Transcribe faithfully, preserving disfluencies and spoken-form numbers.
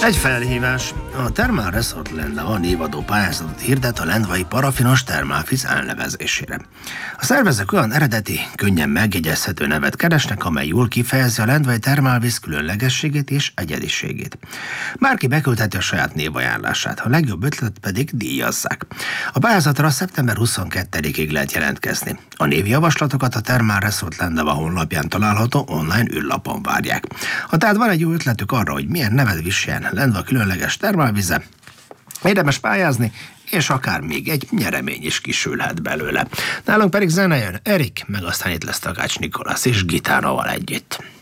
Egy felhívás. A Thermal Resort Lendava névadó pályázatot hirdet a lendvai parafinos termálvíz elnevezésére. A szervezők olyan eredeti, könnyen megjegyezhető nevet keresnek, amely jól kifejezi a lendvai termálvíz különlegességét és egyediségét. Bárki beküldheti a saját névajánlását, a legjobb ötletet pedig díjazzák. A pályázatra szeptember huszonkettedikéig lehet jelentkezni. A névjavaslatokat a Thermal Resort Lendava honlapján található online űrlapon várják. Ha tehát van egy jó ötletük arra, hogy milyen nevet viseljen Lendva különleges termálvíze, érdemes pályázni, és akár még egy nyeremény is kisülhet belőle. Nálunk pedig zene jön Erik, meg aztán itt lesz Takács Nikolasz és gitárral együtt.